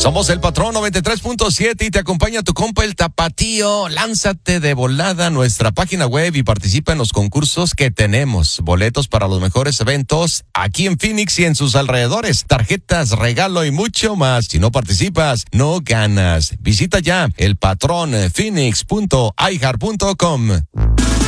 Somos el Patrón 93.7 y te acompaña tu compa el Tapatío. Lánzate de volada a nuestra página web y participa en los concursos que tenemos. Boletos para los mejores eventos aquí en Phoenix y en sus alrededores. Tarjetas, regalo y mucho más. Si no participas, no ganas. Visita ya elpatronphoenix.iheart.com.